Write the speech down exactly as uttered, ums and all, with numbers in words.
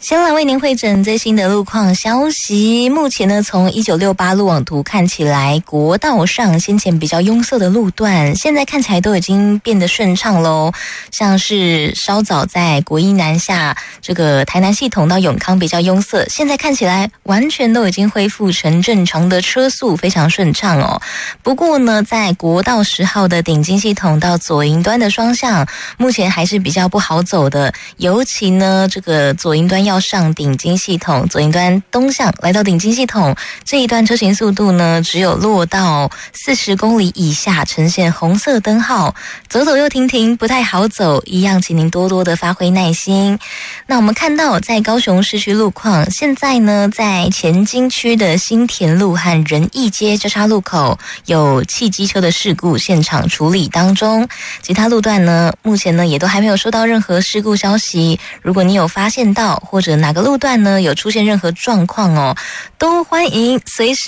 先来为您汇整最新的路况消息。目前呢，从一九六八路网图看起来，国道上先前比较拥塞的路段，现在看起来都已经变得顺畅喽。像是稍早在国一南下这个台南系统到永康比较拥塞，现在看起来完全都已经恢复成正常的车速，非常顺畅哦。不过呢，在国道十号的顶金系统到左营端的双向，目前还是比较不好走的，尤其呢，这个左营端要上顶金系统，左营端东向来到顶金系统这一段车行速度呢，只有落到四十公里以下，呈现红色灯号，走走又停停，不太好走，一样请您多多的发挥耐心。那我们看到在高雄市区路况，现在呢，在前金区的新田路和仁义街交叉路口有汽机车的事故现场处理当中，其他路段呢，目前呢也都还没有收到任何事故消息。如果你有发现到或者哪个路段呢有出现任何状况哦，都欢迎随时